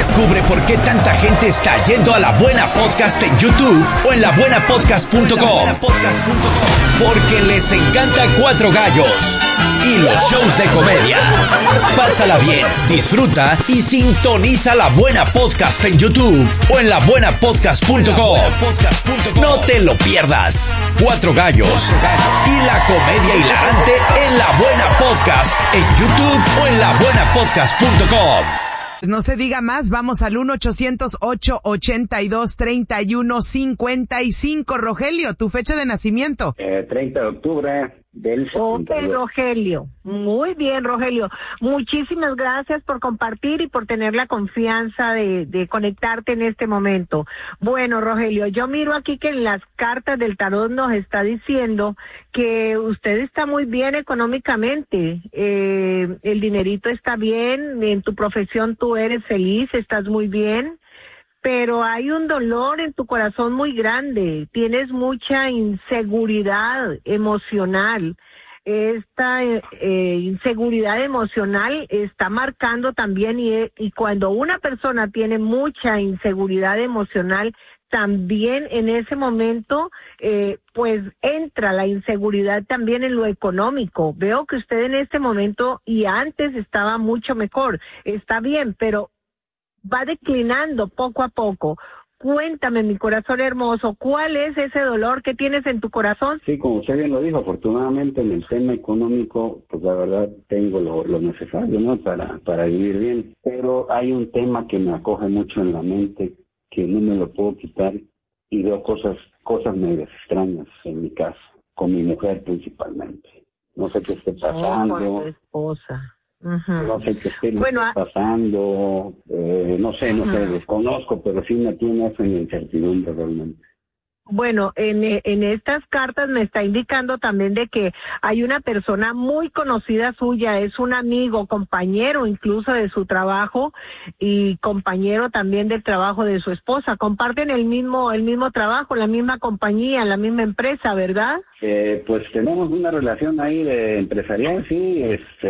Descubre por qué tanta gente está yendo a La Buena Podcast en YouTube o en labuenapodcast.com. Porque les encanta Cuatro Gallos y los shows de comedia. Pásala bien, disfruta y sintoniza La Buena Podcast en YouTube o en labuenapodcast.com. No te lo pierdas. Cuatro Gallos y la comedia hilarante en La Buena Podcast en YouTube o en labuenapodcast.com. No se diga más, vamos al 1-800-882-3155. Rogelio, tu fecha de nacimiento. 30 de octubre del 72. Ok, Rogelio. Muy bien, Rogelio. Muchísimas gracias por compartir y por tener la confianza de conectarte en este momento. Bueno, Rogelio, yo miro aquí que en las cartas del tarot nos está diciendo que usted está muy bien económicamente. El dinerito está bien, en tu profesión tú eres feliz, estás muy bien. Pero hay un dolor en tu corazón muy grande, tienes mucha inseguridad emocional. Esta inseguridad emocional está marcando también y cuando una persona tiene mucha inseguridad emocional, también en ese momento pues entra la inseguridad también en lo económico. Veo que usted en este momento y antes estaba mucho mejor, está bien, pero va declinando poco a poco. Cuéntame, mi corazón hermoso, ¿cuál es ese dolor que tienes en tu corazón? Sí, como usted bien lo dijo, afortunadamente en el tema económico, pues la verdad tengo lo necesario, ¿no? Para vivir bien. Pero hay un tema que me acoge mucho en la mente, que no me lo puedo quitar, y veo cosas medio extrañas en mi casa, con mi mujer principalmente. No sé qué esté pasando. Con tu esposa. Uh-huh. No sé qué esté pasando, no sé, desconozco, pero sí me tiene eso en incertidumbre realmente. Bueno, en estas cartas me está indicando también de que hay una persona muy conocida suya, es un amigo, compañero incluso de su trabajo y compañero también del trabajo de su esposa. Comparten el mismo trabajo, la misma compañía, la misma empresa, ¿verdad? Pues tenemos una relación ahí de empresarial, sí,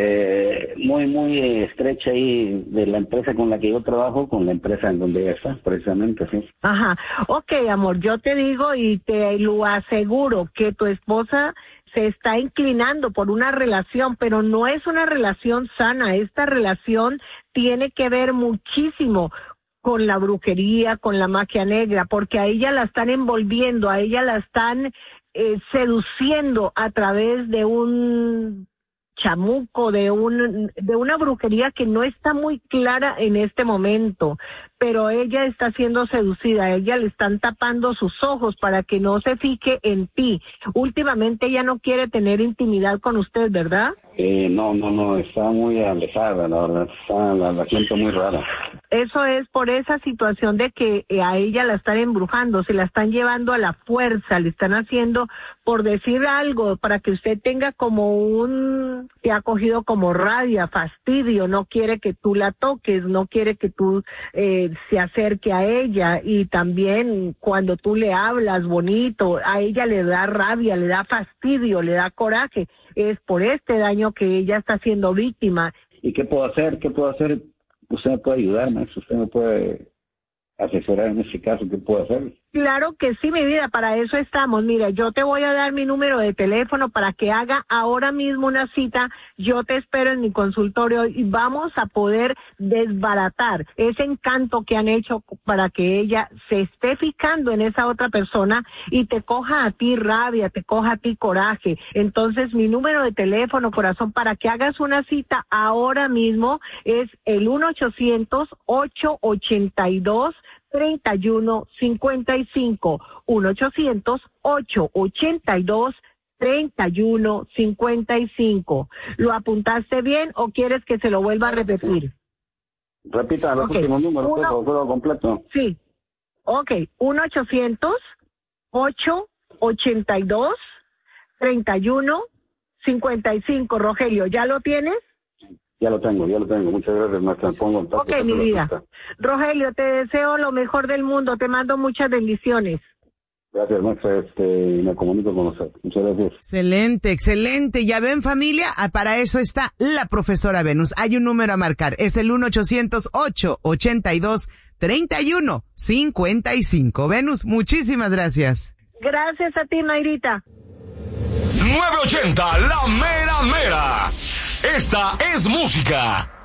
muy estrecha ahí de la empresa con la que yo trabajo, con la empresa en donde ella está, precisamente, sí. Ajá, ok, amor, yo te digo y te lo aseguro que tu esposa se está inclinando por una relación, pero no es una relación sana. Esta relación tiene que ver muchísimo con la brujería, con la magia negra, porque a ella la están envolviendo, a ella la están seduciendo a través de un chamuco, de una brujería que no está muy clara en este momento, pero ella está siendo seducida, a ella le están tapando sus ojos para que no se fije en ti. Últimamente ella no quiere tener intimidad con usted, ¿verdad? No, está muy alejada, la verdad, la siento muy rara. Eso es por esa situación de que a ella la están embrujando, se la están llevando a la fuerza, le están haciendo, por decir algo, para que usted tenga como te ha cogido como rabia, fastidio, no quiere que tú la toques, no quiere que tú se acerque a ella, y también cuando tú le hablas bonito, a ella le da rabia, le da fastidio, le da coraje. Es por este daño que ella está siendo víctima. ¿Y qué puedo hacer? Usted me puede ayudarme, usted me puede asesorar en este caso, ¿qué puedo hacer? Claro que sí, mi vida, para eso estamos. Mira, yo te voy a dar mi número de teléfono para que haga ahora mismo una cita. Yo te espero en mi consultorio y vamos a poder desbaratar ese encanto que han hecho para que ella se esté fijando en esa otra persona y te coja a ti rabia, te coja a ti coraje. Entonces, mi número de teléfono, corazón, para que hagas una cita ahora mismo es el 1-800-882-3155, 1-800-882-3155. ¿Lo apuntaste bien o quieres que se lo vuelva a repetir? Repita los últimos números, por favor, completo. Sí. Ok, 1-800-882-3155. Rogelio, ¿ya lo tienes? Ya lo tengo. Muchas gracias, maestra. Ok, mi vida. Rogelio, te deseo lo mejor del mundo. Te mando muchas bendiciones. Gracias, maestra. Me comunico con usted. Muchas gracias. Excelente, excelente. Ya ven, familia, para eso está la profesora Venus. Hay un número a marcar. Es el 1-800-882-3155. Venus, muchísimas gracias. Gracias a ti, Nairita. 980, la mera mera. Esta es música.